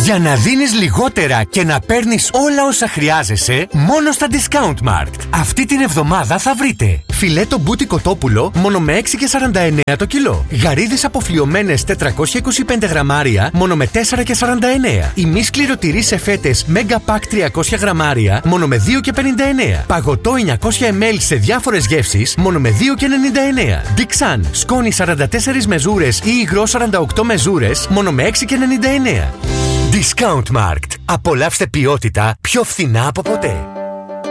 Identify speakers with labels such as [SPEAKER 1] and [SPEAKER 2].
[SPEAKER 1] Για να δίνεις λιγότερα και να παίρνεις όλα όσα χρειάζεσαι, μόνο στα Discount Markt. Αυτή την εβδομάδα θα βρείτε φιλέτο μπούτι κοτόπουλο μόνο με 6,49 το κιλό. Γαρίδες αποφλιωμένες 425 γραμμάρια μόνο με 4,49. Ημί σκληροτυρί σε φέτες Mega Pack 300 γραμμάρια μόνο με 2,59. Παγωτό 900 ml σε διάφορες γεύσεις μόνο με 2,99. Dixan σκόνη 44 μεζούρες ή υγρό 48 μεζούρες μόνο με 6,99. Discount Markt. Απολαύστε ποιότητα πιο φθηνά από ποτέ.